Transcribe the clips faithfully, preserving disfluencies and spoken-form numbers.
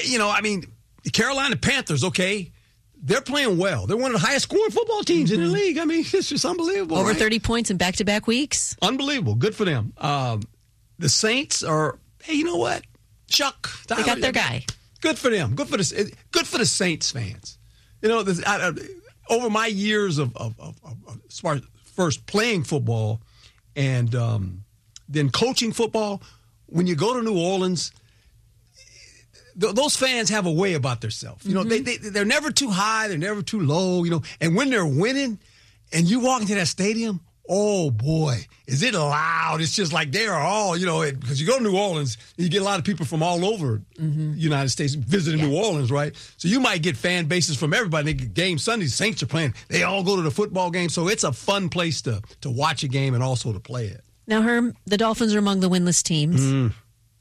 you know, I mean, the Carolina Panthers, okay, they're playing well. They're one of the highest scoring football teams mm-hmm. in the league. I mean, it's just unbelievable. Over right? thirty points in back-to-back weeks. Unbelievable. Good for them. Um, the Saints are, hey, you know what? Chuck. They got their guy. Good for them. Good for the, good for the Saints fans. You know, this, I, I, over my years of, of, of, of as far as first playing football and um, then coaching football, when you go to New Orleans, th- those fans have a way about themselves. You know, mm-hmm. they, they, they're never too high, they're never too low, you know. And when they're winning and you walk into that stadium, oh, boy, is it loud. It's just like they are all, you know, because you go to New Orleans, you get a lot of people from all over mm-hmm. the United States visiting yeah. New Orleans, right? So you might get fan bases from everybody. They get game Sunday, Saints are playing. They all go to the football game. So it's a fun place to, to watch a game and also to play it. Now, Herm, the Dolphins are among the winless teams. Mm.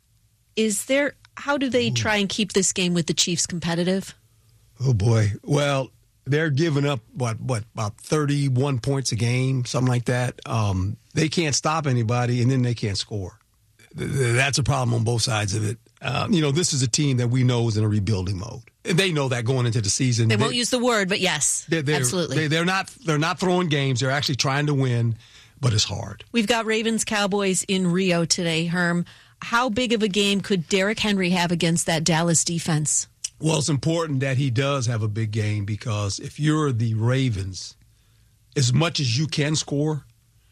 Is there, how do they Ooh. try and keep this game with the Chiefs competitive? Oh, boy. Well, they're giving up, what, what, about thirty-one points a game, something like that. Um, they can't stop anybody, and then they can't score. That's a problem on both sides of it. Uh, you know, this is a team that we know is in a rebuilding mode. And they know that going into the season. They, they won't use the word, but yes, they're, they're, absolutely. They, they're not They're not throwing games. They're actually trying to win, but it's hard. We've got Ravens-Cowboys in Rio today, Herm. How big of a game could Derrick Henry have against that Dallas defense? Well, it's important that he does have a big game because if you're the Ravens, as much as you can score,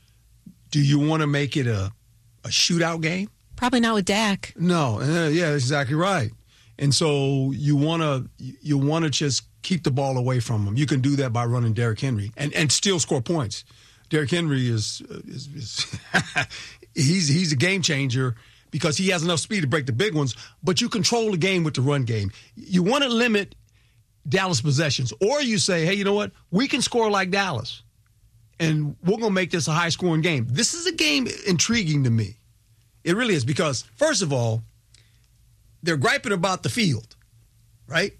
do you want to make it a, a shootout game? Probably not with Dak. No, uh, yeah, that's exactly right. And so you want to you want to just keep the ball away from him. You can do that by running Derrick Henry and, and still score points. Derrick Henry is, is, is he's he's a game changer. Because he has enough speed to break the big ones, but you control the game with the run game. You want to limit Dallas possessions, or you say, hey, you know what? We can score like Dallas, and we're going to make this a high-scoring game. This is a game intriguing to me. It really is because, first of all, they're griping about the field, right?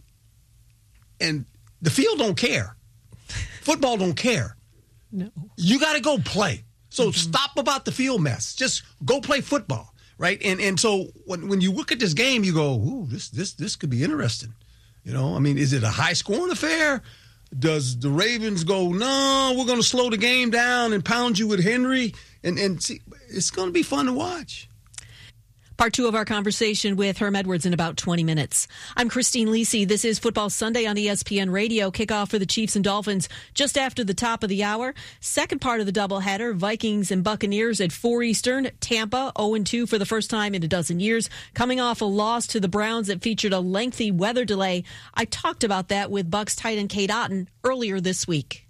And the field don't care. Football don't care. No. You got to go play. So mm-hmm. stop about the field mess. Just go play football. Right, and and so when when you look at this game, you go, "Ooh, this this this could be interesting." You know, I mean, is it a high scoring affair? Does the Ravens go, "No, we're going to slow the game down and pound you with Henry"? And and see, it's going to be fun to watch. Part two of our conversation with Herm Edwards in about twenty minutes. I'm Christine Lisi. This is Football Sunday on E S P N Radio. Kickoff for the Chiefs and Dolphins just after the top of the hour. Second part of the doubleheader, Vikings and Buccaneers at four Eastern. Tampa oh and two for the first time in a dozen years. Coming off a loss to the Browns that featured a lengthy weather delay. I talked about that with Bucs tight end Cade Otton earlier this week.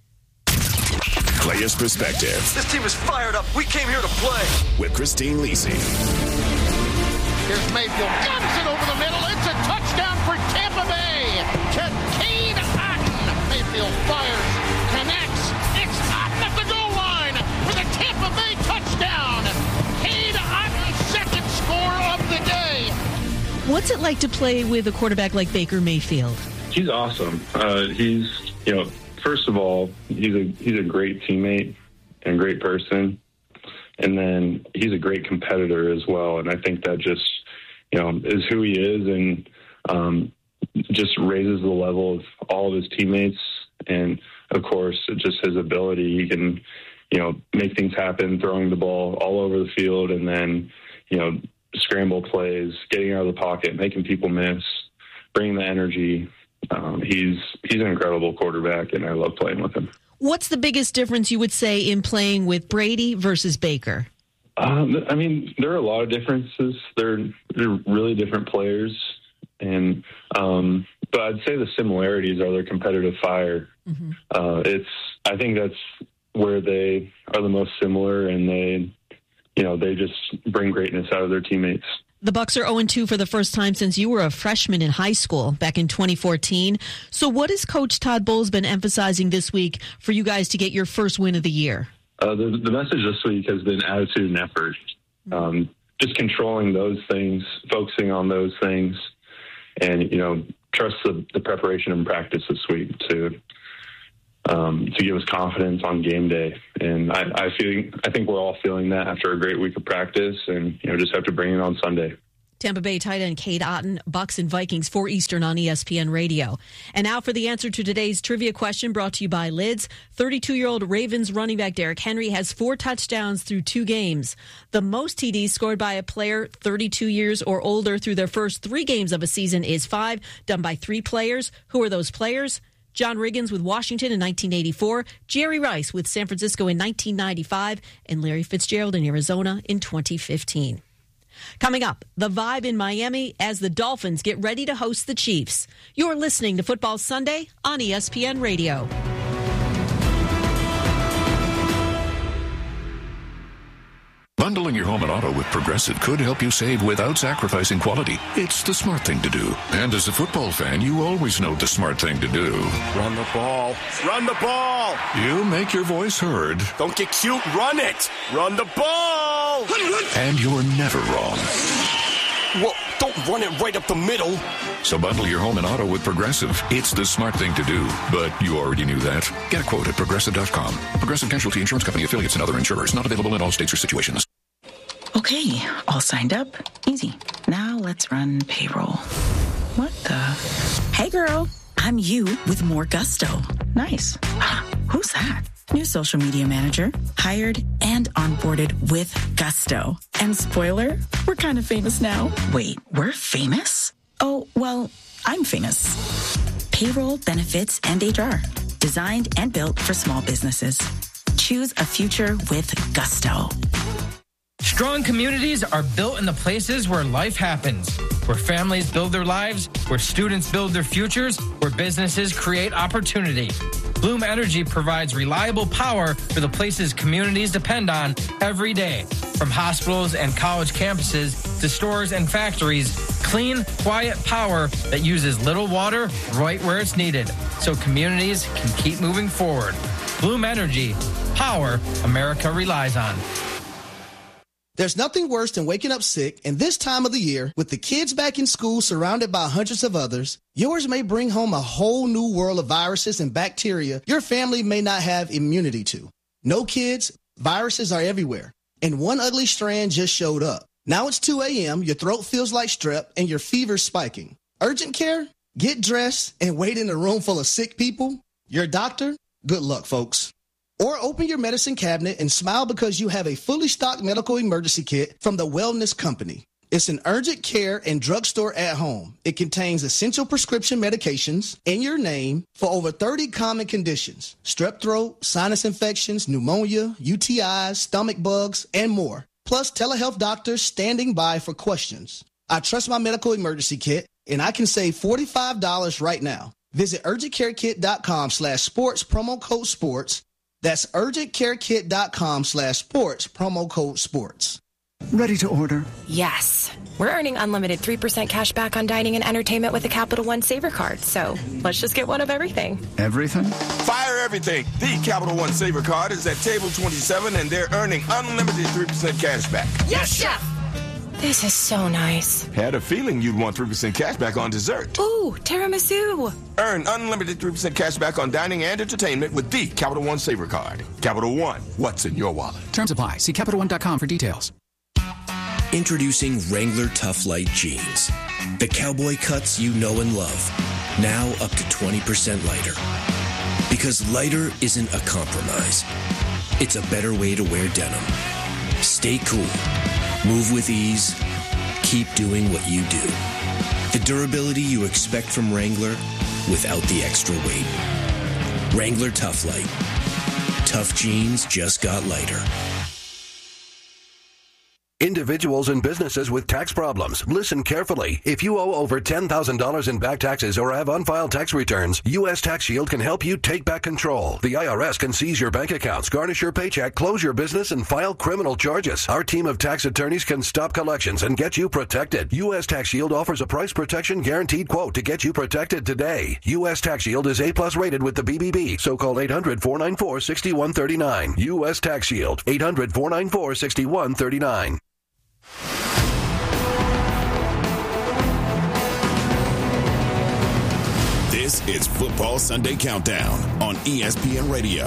Players' perspective. This team is fired up. We came here to play. With Christine Lisi. Here's Mayfield, guns it over the middle. It's a touchdown for Tampa Bay to Cade Otton. Mayfield fires, connects. It's Otton at the goal line for the Tampa Bay touchdown. Cade Otton, second score of the day. What's it like to play with a quarterback like Baker Mayfield? He's awesome. Uh, he's, you know, first of all, he's a he's a great teammate and a great person. And then he's a great competitor as well. And I think that just, you know, is who he is and um, just raises the level of all of his teammates. And, of course, just his ability. He can, you know, make things happen, throwing the ball all over the field and then, you know, scramble plays, getting out of the pocket, making people miss, bringing the energy. Um, he's he's an incredible quarterback, and I love playing with him. What's the biggest difference you would say in playing with Brady versus Baker? Um, I mean, there are a lot of differences. They're, they're really different players. And um, but I'd say the similarities are their competitive fire. Mm-hmm. Uh, it's I think that's where they are the most similar, and they, you know, they just bring greatness out of their teammates. The Bucs are oh and two for the first time since you were a freshman in high school back in twenty fourteen. So what has Coach Todd Bowles been emphasizing this week for you guys to get your first win of the year? Uh, the, the message this week has been attitude and effort. Um, just controlling those things, focusing on those things, and, you know, trust the, the preparation and practice this week to um, to give us confidence on game day. And I, I feel I think we're all feeling that after a great week of practice, and, you know, just have to bring it on Sunday. Tampa Bay tight end Cade Otton, Bucks and Vikings, four Eastern on E S P N Radio. And now for the answer to today's trivia question brought to you by Lids. thirty-two-year-old Ravens running back Derrick Henry has four touchdowns through two games. The most T Ds scored by a player thirty-two years or older through their first three games of a season is five, done by three players. Who are those players? John Riggins with Washington in nineteen eighty-four, Jerry Rice with San Francisco in nineteen ninety-five, and Larry Fitzgerald in Arizona in twenty fifteen. Coming up, the vibe in Miami as the Dolphins get ready to host the Chiefs. You're listening to Football Sunday on E S P N Radio. Bundling your home and auto with Progressive could help you save without sacrificing quality. It's the smart thing to do. And as a football fan, you always know the smart thing to do. Run the ball. Run the ball. You make your voice heard. Don't get cute. Run it. Run the ball. And you're never wrong. Well, don't run it right up the middle. So bundle your home and auto with Progressive. It's the smart thing to do. But you already knew that. Get a quote at Progressive dot com. Progressive Casualty Insurance Company, affiliates, and other insurers. Not available in all states or situations. Okay, all signed up. Easy. Now let's run payroll. What the? Hey, girl. I'm you with more gusto. Nice. Who's that? New social media manager. Hired and onboarded with gusto. And spoiler, we're kind of famous now. Wait, we're famous? Oh, well, I'm famous. Payroll, benefits, and H R. Designed and built for small businesses. Choose a future with gusto. Strong communities are built in the places where life happens, where families build their lives, where students build their futures, where businesses create opportunity. Bloom Energy provides reliable power for the places communities depend on every day. From hospitals and college campuses to stores and factories, clean, quiet power that uses little water right where it's needed, so communities can keep moving forward. Bloom Energy, power America relies on. There's nothing worse than waking up sick, and this time of the year, with the kids back in school surrounded by hundreds of others, yours may bring home a whole new world of viruses and bacteria your family may not have immunity to. No, kids, viruses are everywhere, and one ugly strand just showed up. Now it's two a.m., your throat feels like strep, and your fever's spiking. Urgent care? Get dressed and wait in a room full of sick people? Your doctor? Good luck, folks. Or open your medicine cabinet and smile because you have a fully stocked medical emergency kit from the Wellness Company. It's an urgent care and drugstore at home. It contains essential prescription medications in your name for over thirty common conditions: strep throat, sinus infections, pneumonia, U T Is, stomach bugs, and more. Plus telehealth doctors standing by for questions. I trust my medical emergency kit, and I can save forty-five dollars right now. Visit urgentcarekit.com slash sports, promo code sports. That's urgentcarekit.com slash sports, promo code sports. Ready to order? Yes. We're earning unlimited three percent cash back on dining and entertainment with the Capital One Saver Card, so let's just get one of everything. Everything? Fire everything. The Capital One Saver Card is at table twenty-seven, and they're earning unlimited three percent cash back. Yes, Chef! This is so nice. Had a feeling you'd want three percent cash back on dessert. Ooh, tiramisu. Earn unlimited three percent cash back on dining and entertainment with the Capital One Saver Card. Capital One, what's in your wallet? Terms apply. See Capital One dot com for details. Introducing Wrangler Tough Light Jeans. The cowboy cuts you know and love. Now up to twenty percent lighter. Because lighter isn't a compromise. It's a better way to wear denim. Stay cool. Move with ease. Keep doing what you do. The durability you expect from Wrangler without the extra weight. Wrangler Tough Light. Tough jeans just got lighter. Individuals and businesses with tax problems. Listen carefully. If you owe over ten thousand dollars in back taxes or have unfiled tax returns, U S Tax Shield can help you take back control. The I R S can seize your bank accounts, garnish your paycheck, close your business, and file criminal charges. Our team of tax attorneys can stop collections and get you protected. U S Tax Shield offers a price protection guaranteed quote to get you protected today. U S Tax Shield is A plus rated with the B B B, so call eight hundred, four nine four, six one three nine. U S Tax Shield, eight hundred, four nine four, six one three nine. This is Football Sunday Countdown on E S P N Radio.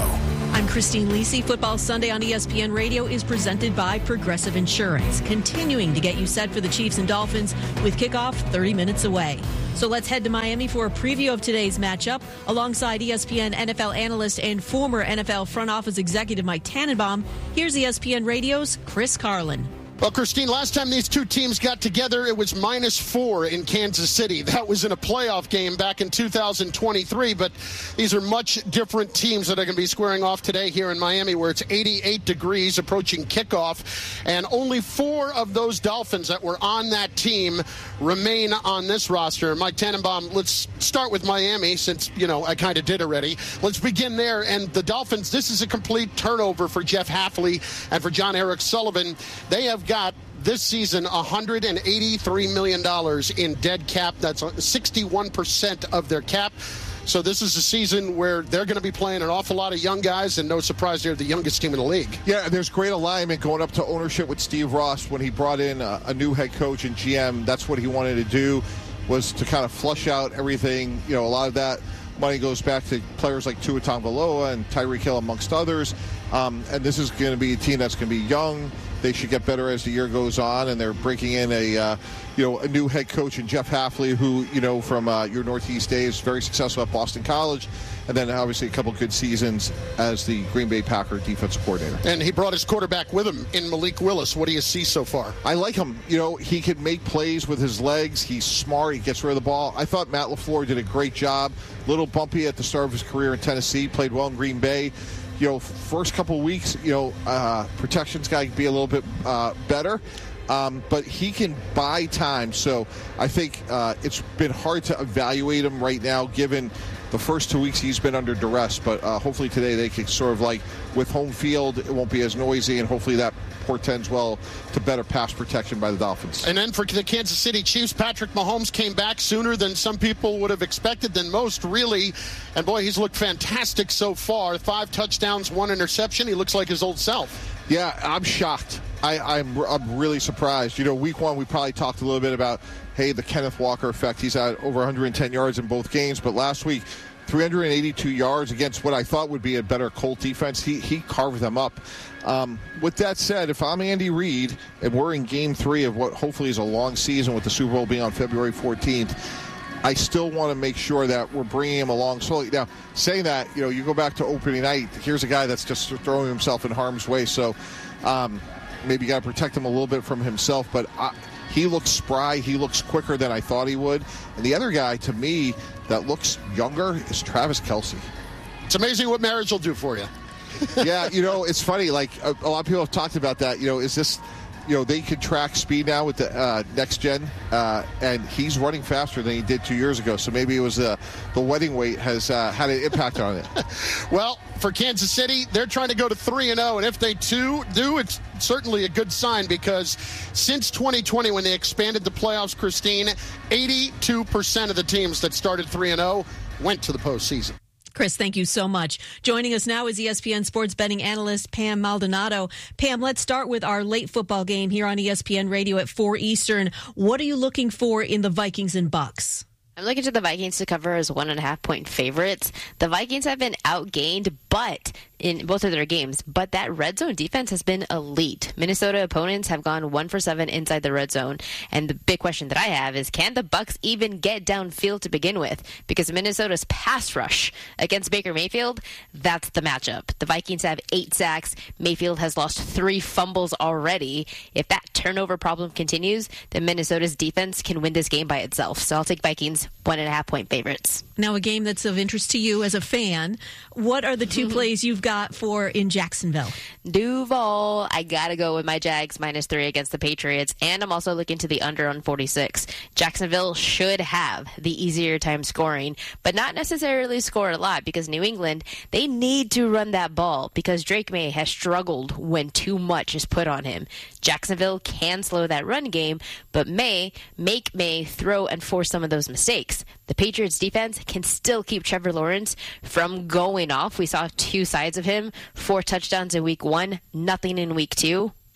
I'm Christine Lisi. Football Sunday on E S P N Radio is presented by Progressive Insurance, continuing to get you set for the Chiefs and Dolphins with kickoff thirty minutes away. So let's head to Miami for a preview of today's matchup. Alongside E S P N N F L analyst and former N F L front office executive Mike Tannenbaum, here's E S P N Radio's Chris Carlin. Well, Christine, last time these two teams got together, it was minus four in Kansas City. That was in a playoff game back in two thousand twenty-three, but these are much different teams that are going to be squaring off today here in Miami, where it's eighty-eight degrees approaching kickoff, and only four of those Dolphins that were on that team remain on this roster. Mike Tannenbaum, let's start with Miami, since, you know, I kind of did already. Let's begin there, and the Dolphins, this is a complete turnover for Jeff Hafley and for John Eric Sullivan. They have got this season one hundred eighty-three million dollars in dead cap. That's sixty-one percent of their cap. So this is a season where they're going to be playing an awful lot of young guys, and no surprise, they're the youngest team in the league. Yeah, there's great alignment going up to ownership with Steve Ross when he brought in a, a new head coach and G M. That's what he wanted to do, was to kind of flush out everything. You know, a lot of that money goes back to players like Tua Tagovailoa and Tyreek Hill, amongst others. Um, and this is going to be a team that's going to be young. They should get better as the year goes on, and they're breaking in a, uh, you know, a new head coach in Jeff Hafley, who, you know, from uh, your Northeast days, very successful at Boston College, and then obviously a couple good seasons as the Green Bay Packer defensive coordinator. And he brought his quarterback with him in Malik Willis. What do you see so far? I like him. You know, he can make plays with his legs. He's smart. He gets rid of the ball. I thought Matt LaFleur did a great job. Little bumpy at the start of his career in Tennessee. Played well in Green Bay. You know, first couple of weeks, you know, uh, protection's got to be a little bit uh, better. Um, but he can buy time. So I think uh, it's been hard to evaluate him right now, given the first two weeks he's been under duress. But uh, hopefully today they can sort of, like, with home field, it won't be as noisy, and hopefully that portends well to better pass protection by the Dolphins. And then for the Kansas City Chiefs, Patrick Mahomes came back sooner than some people would have expected, than most, really. And, boy, he's looked fantastic so far. Five touchdowns, one interception. He looks like his old self. Yeah, I'm shocked. I, I'm, I'm really surprised. You know, week one, we probably talked a little bit about, hey, the Kenneth Walker effect. He's at over one hundred ten yards in both games. But last week, three hundred eighty-two yards against what I thought would be a better Colt defense. He, he carved them up. Um, with that said, if I'm Andy Reid and we're in game three of what hopefully is a long season with the Super Bowl being on February fourteenth, I still want to make sure that we're bringing him along slowly. Now, saying that, you know, you go back to opening night, here's a guy that's just throwing himself in harm's way. So um, maybe you got to protect him a little bit from himself. But I, he looks spry. He looks quicker than I thought he would. And the other guy, to me, that looks younger is Travis Kelce. It's amazing what marriage will do for you. Yeah, you know, it's funny. Like, a, a lot of people have talked about that. You know, is this, you know, they can track speed now with the uh, next gen, uh, and he's running faster than he did two years ago. So maybe it was uh, the wedding weight has uh, had an impact on it. Well, for Kansas City, they're trying to go to three and oh, and if they too do, it's certainly a good sign, because since twenty twenty, when they expanded the playoffs, Christine, eighty-two percent of the teams that started three and oh went to the postseason. Chris, thank you so much. Joining us now is E S P N sports betting analyst Pam Maldonado. Pam, let's start with our late football game here on E S P N Radio at four Eastern. What are you looking for in the Vikings and Bucks? I'm looking to the Vikings to cover as one and a half point favorites. The Vikings have been outgained, but in both of their games, but that red zone defense has been elite. Minnesota opponents have gone one for seven inside the red zone. And the big question that I have is, can the Bucks even get downfield to begin with? Because Minnesota's pass rush against Baker Mayfield, that's the matchup. The Vikings have eight sacks. Mayfield has lost three fumbles already. If that turnover problem continues, then Minnesota's defense can win this game by itself. So I'll take Vikings one and a half point favorites. Now, a game that's of interest to you as a fan, what are the two plays you've got for in Jacksonville? Duval, I got to go with my Jags minus three against the Patriots, and I'm also looking to the under on forty-six. Jacksonville should have the easier time scoring, but not necessarily score a lot, because New England, they need to run that ball because Drake May has struggled when too much is put on him. Jacksonville can slow that run game, but May make May throw and force some of those mistakes. The Patriots defense can still keep Trevor Lawrence from going off. We saw two sides of him, four touchdowns in week one, nothing in week two.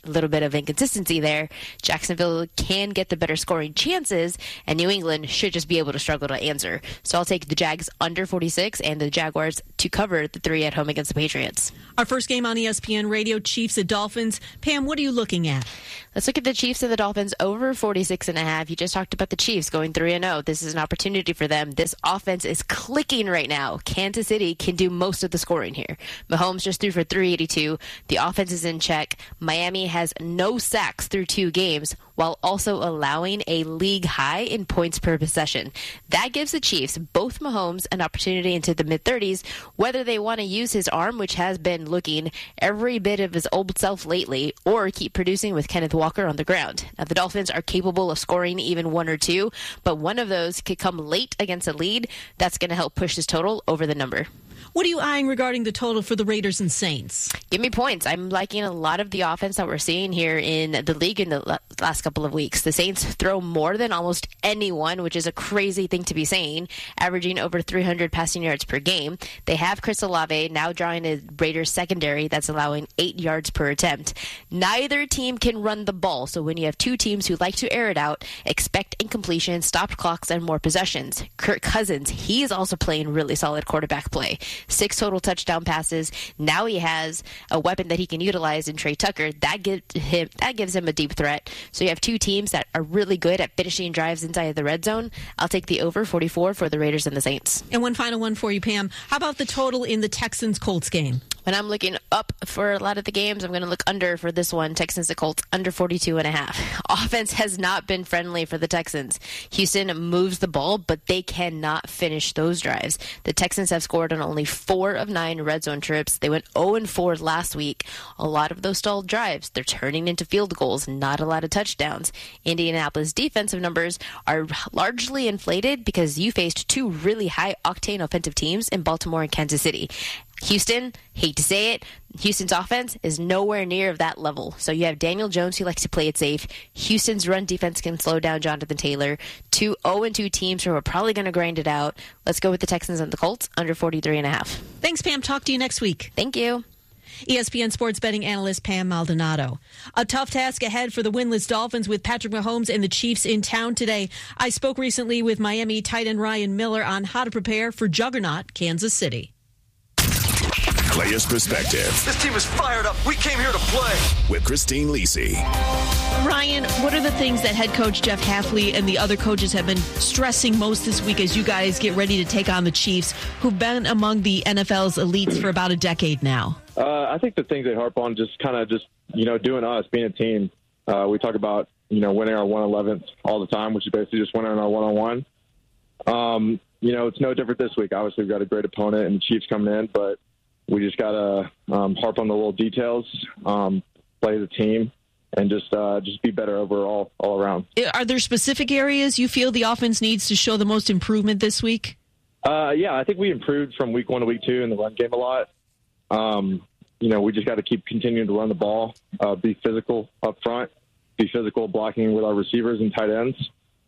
a little bit of inconsistency there. Jacksonville can get the better scoring chances, and New England should just be able to struggle to answer. So I'll take the Jags under forty-six and the Jaguars to cover the three at home against the Patriots. Our first game on E S P N Radio, Chiefs at Dolphins. Pam, what are you looking at? Let's look at the Chiefs and the Dolphins over forty-six and a half. You just talked about the Chiefs going three and oh. This is an opportunity for them. This offense is clicking right now. Kansas City can do most of the scoring here. Mahomes just threw for three eighty-two. The offense is in check. Miami has no sacks through two games while also allowing a league high in points per possession. That gives the Chiefs, both Mahomes, an opportunity into the mid-thirties, whether they want to use his arm, which has been looking every bit of his old self lately, or keep producing with Kenneth Walker on the ground. Now, the Dolphins are capable of scoring even one or two, but one of those could come late against a lead. That's going to help push this total over the number. What are you eyeing regarding the total for the Raiders and Saints? Give me points. I'm liking a lot of the offense that we're seeing here in the league in the last couple of weeks. The Saints throw more than almost anyone, which is a crazy thing to be saying, averaging over three hundred passing yards per game. They have Chris Olave now drawing a Raiders secondary that's allowing eight yards per attempt. Neither team can run the ball, so when you have two teams who like to air it out, expect incompletion, stopped clocks, and more possessions. Kirk Cousins, he's also playing really solid quarterback play. Six total touchdown passes. Now he has a weapon that he can utilize in Trey Tucker. That gives him that gives him a deep threat. So you have two teams that are really good at finishing drives inside the red zone. I'll take the over forty-four for the Raiders and the Saints. And one final one for you, Pam. How about the total in the Texans-Colts game? When I'm looking up for a lot of the games, I'm going to look under for this one. Texans to Colts, under forty-two and a half. Offense has not been friendly for the Texans. Houston moves the ball, but they cannot finish those drives. The Texans have scored on only four of nine red zone trips. They went oh and four last week. A lot of those stalled drives, they're turning into field goals, not a lot of touchdowns. Indianapolis defensive numbers are largely inflated because you faced two really high-octane offensive teams in Baltimore and Kansas City. Houston, hate to say it, Houston's offense is nowhere near of that level. So you have Daniel Jones, who likes to play it safe. Houston's run defense can slow down Jonathan Taylor. Two oh and two teams who are probably going to grind it out. Let's go with the Texans and the Colts, under forty-three and a half. Thanks, Pam. Talk to you next week. Thank you. E S P N sports betting analyst Pam Maldonado. A tough task ahead for the winless Dolphins with Patrick Mahomes and the Chiefs in town today. I spoke recently with Miami tight end Ryan Miller on how to prepare for juggernaut Kansas City. Players' Perspective. This team is fired up. We came here to play. With Christine Lisi. Ryan, what are the things that head coach Jeff Hafley and the other coaches have been stressing most this week as you guys get ready to take on the Chiefs, who've been among the N F L's elites for about a decade now? Uh, I think the things they harp on just kind of just, you know, doing us, being a team. Uh, we talk about, you know, winning our one eleventh all the time, which is basically just winning our one-on-one. Um, you know, it's no different this week. Obviously, we've got a great opponent and the Chiefs coming in, but we just got to um, harp on the little details, um, play the team, and just uh, just be better overall all around. Are there specific areas you feel the offense needs to show the most improvement this week? Uh, yeah, I think we improved from week one to week two in the run game a lot. Um, you know, we just got to keep continuing to run the ball, uh, be physical up front, be physical blocking with our receivers and tight ends.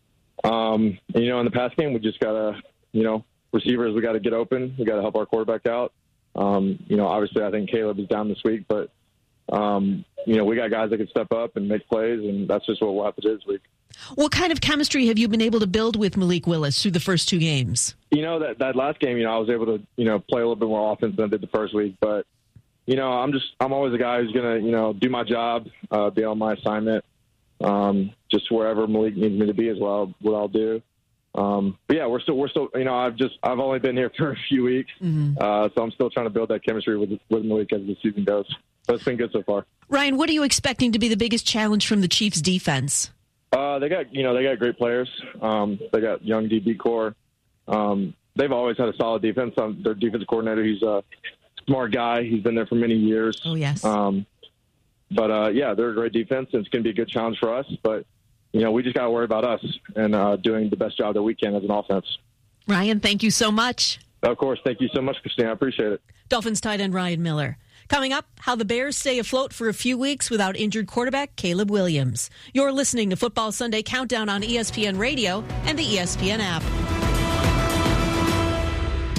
Um, and, you know, in the pass game, we just got to, you know, receivers, we got to get open. We got to help our quarterback out. Um, you know, obviously I think Caleb is down this week, but, um, you know, we got guys that can step up and make plays, and that's just what we'll have to do this week. What kind of chemistry have you been able to build with Malik Willis through the first two games? You know, that, that last game, you know, I was able to, you know, play a little bit more offense than I did the first week, but, you know, I'm just, I'm always a guy who's going to, you know, do my job, uh, be on my assignment, um, just wherever Malik needs me to be as well, what I'll do. Um, but yeah, we're still, we're still, you know, I've just, I've only been here for a few weeks. Mm-hmm. Uh, so I'm still trying to build that chemistry with, with Malik as the season goes. But it's been good so far. Ryan, what are you expecting to be the biggest challenge from the Chiefs defense? Uh, they got, you know, they got great players. Um, they got young D B core. Um, they've always had a solid defense. Um, their defensive coordinator, he's a smart guy. He's been there for many years. Oh, yes. Um, but, uh, yeah, they're a great defense, and it's going to be a good challenge for us. But, you know, we just got to worry about us and uh, doing the best job that we can as an offense. Ryan, thank you so much. Of course. Thank you so much, Christine. I appreciate it. Dolphins tight end Ryan Miller. Coming up, how the Bears stay afloat for a few weeks without injured quarterback Caleb Williams. You're listening to Football Sunday Countdown on E S P N Radio and the E S P N app.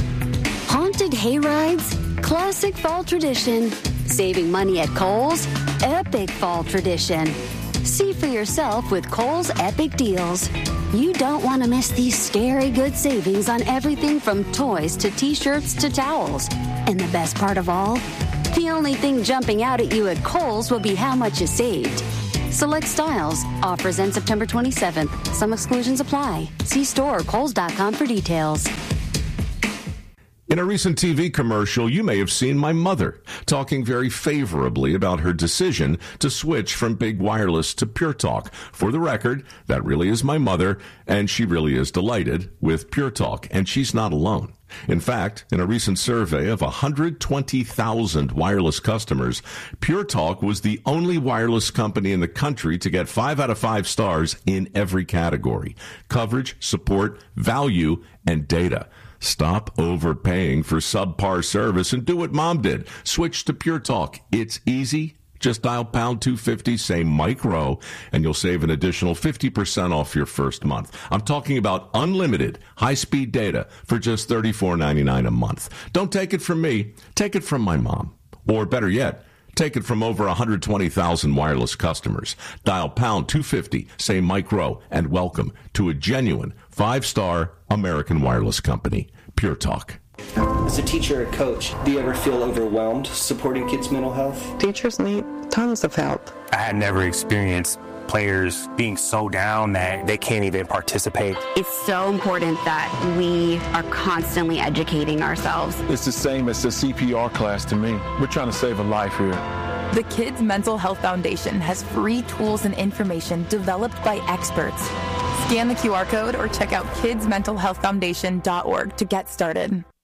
Haunted hay rides, classic fall tradition, saving money at Kohl's, epic fall tradition. See for yourself with Kohl's Epic Deals. You don't want to miss these scary good savings on everything from toys to t-shirts to towels. And the best part of all? The only thing jumping out at you at Kohl's will be how much you saved. Select styles. Offers end September twenty-seventh. Some exclusions apply. See store or kohls dot com for details. In a recent T V commercial, you may have seen my mother talking very favorably about her decision to switch from Big Wireless to Pure Talk. For the record, that really is my mother, and she really is delighted with Pure Talk, and she's not alone. In fact, in a recent survey of one hundred twenty thousand wireless customers, Pure Talk was the only wireless company in the country to get five out of five stars in every category: coverage, support, value, and data. Stop overpaying for subpar service and do what Mom did. Switch to Pure Talk. It's easy. Just dial pound two fifty, say Mike Rowe, and you'll save an additional fifty percent off your first month. I'm talking about unlimited high-speed data for just thirty-four ninety-nine a month. Don't take it from me. Take it from my mom. Or better yet, take it from over one hundred twenty thousand wireless customers. Dial pound two fifty, say Mike Rowe, and welcome to a genuine five-star American wireless company, Pure Talk. As a teacher or coach, do you ever feel overwhelmed supporting kids' mental health? Teachers need tons of help. I had never experienced players being so down that they can't even participate. It's so important that we are constantly educating ourselves. It's the same as the C P R class to me. We're trying to save a life here. The Kids Mental Health Foundation has free tools and information developed by experts. Scan the Q R code or check out kids mental health foundation dot org to get started.